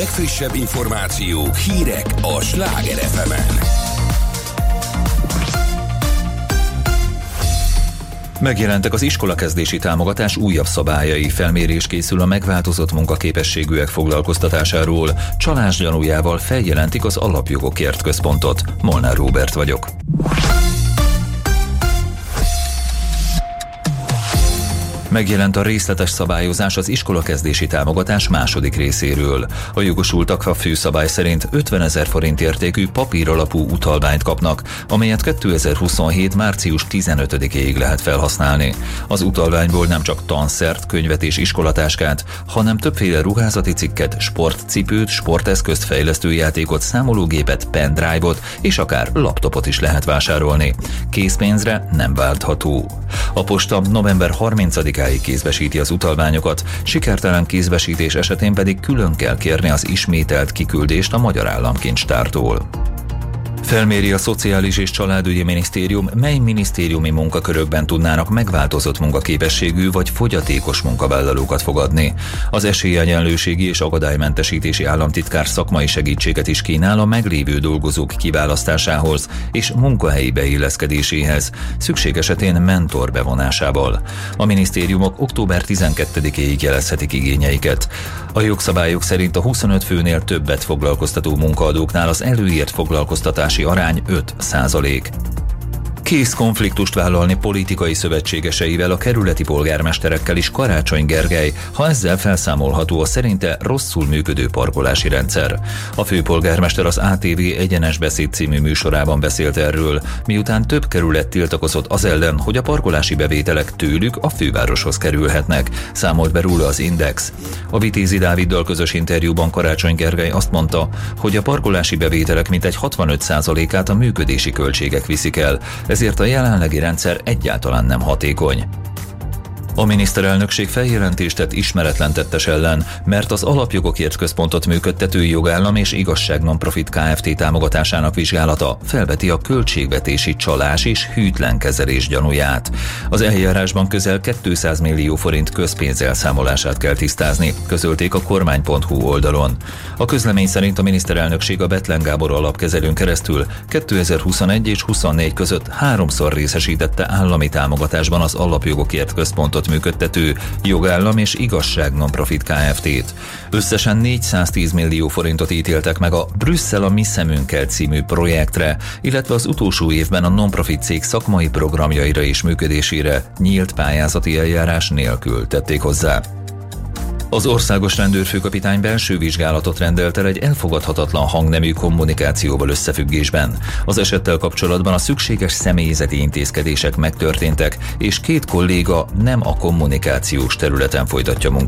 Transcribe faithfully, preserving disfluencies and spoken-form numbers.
legfrissebb információk, hírek a Sláger ef emen. Megjelentek az iskolakezdési támogatás újabb szabályai, felmérés készül a megváltozott munkaképességűek foglalkoztatásáról. Csalás gyanújával feljelentik az Alapjogokért Központot. Molnár Róbert vagyok. Megjelent a részletes szabályozás az iskolakezdési támogatás második részéről. A jogosultak a főszabály szerint ötvenezer forint értékű papíralapú utalványt kapnak, amelyet kétezer-huszonhét. március tizenötödikéig lehet felhasználni. Az utalványból nem csak tanszert, könyvet és iskolatáskát, hanem többféle ruházati cikket, sportcipőt, sporteszközt, fejlesztőjátékot, számológépet, pendrive-ot és akár laptopot is lehet vásárolni. Készpénzre nem váltható. A posta november harmincadikáig kézbesíti az utalványokat, sikertelen kézbesítés esetén pedig külön kell kérni az ismételt kiküldést a Magyar Államkincstártól. Felméri a Szociális és Családügyi Minisztérium, mely minisztériumi munkakörökben tudnának megváltozott munkaképességű vagy fogyatékos munkavállalókat fogadni. Az Esélyegyenlőségi és Akadálymentesítési Államtitkár szakmai segítséget is kínál a meglévő dolgozók kiválasztásához és munkahelyi beilleszkedéséhez, szükség esetén mentor bevonásával. A minisztériumok október tizenkettedikéig jelezhetik igényeiket. A jogszabályok szerint a huszonöt főnél többet foglalkoztató munkaadóknál az előírt foglalkoztatási arány öt százalék. Kész konfliktust vállalni politikai szövetségeseivel, a kerületi polgármesterekkel is Karácsony Gergely, ha ezzel felszámolható a szerinte rosszul működő parkolási rendszer. A főpolgármester az á té vé Egyenes Beszéd című műsorában beszélt erről, miután több kerület tiltakozott az ellen, hogy a parkolási bevételek tőlük a fővároshoz kerülhetnek, számolt be róla az Index. A Vitézi Dáviddal közös interjúban Karácsony Gergely azt mondta, hogy a parkolási bevételek mintegy hatvanöt százalékát a működési költségek viszik el, ezért a jelenlegi rendszer egyáltalán nem hatékony. A miniszterelnökség feljelentést tett ismeretlen tettes ellen, mert az Alapjogokért Központot működtető Jogállam és Igazság Nonprofit Kft. Támogatásának vizsgálata felveti a költségvetési csalás és hűtlen kezelés gyanúját. Az eljárásban közel kétszáz millió forint közpénz elszámolását kell tisztázni, közölték a kormány pont hu oldalon. A közlemény szerint a miniszterelnökség a Bethlen Gábor alapkezelőn keresztül kétezer-huszonegy és huszonnégy között háromszor részesítette állami támogatásban az Alapjogokért Központot működtető Jogállam és Igazság Nonprofit Kft-t. Összesen négyszáztíz millió forintot ítéltek meg a Brüsszel a mi szemünkkel című projektre, illetve az utolsó évben a nonprofit cég szakmai programjaira és működésére nyílt pályázati eljárás nélkül tették hozzá. Az országos rendőrfőkapitány belső vizsgálatot rendelt el egy elfogadhatatlan hangnemű kommunikációval összefüggésben. Az esettel kapcsolatban a szükséges személyzeti intézkedések megtörténtek, és két kolléga nem a kommunikációs területen folytatja munkát.